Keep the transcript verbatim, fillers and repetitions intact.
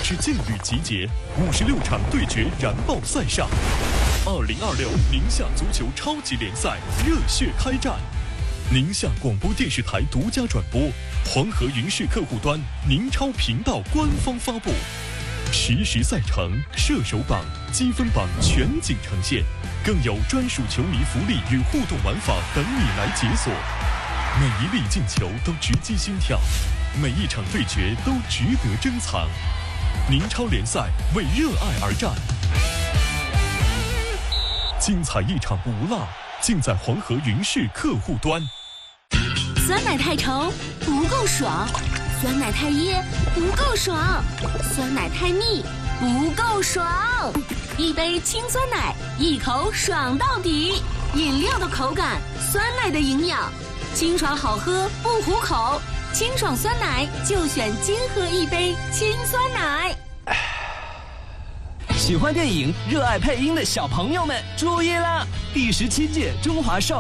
之劲旅集结，五十六场对决燃爆赛上。二零二六宁夏足球超级联赛热血开战，宁夏广播电视台独家转播，黄河云视客户端、宁超频道官方发布。实时赛程、射手榜、积分榜全景呈现，更有专属球迷福利与互动玩法等你来解锁。每一粒进球都直击心跳，每一场对决都值得珍藏。宁超联赛为热爱而战，精彩一场不落，尽在黄河云视客户端。 酸奶太稠不够爽，酸奶太噎不够爽，酸奶太腻不够爽。一杯清酸奶，一口爽到底。饮料的口感，酸奶的营养，清爽好喝不糊口。清爽酸奶就选金喝一杯清酸奶。 喜欢电影、热爱配音的小朋友们注意啦！第十七届中华少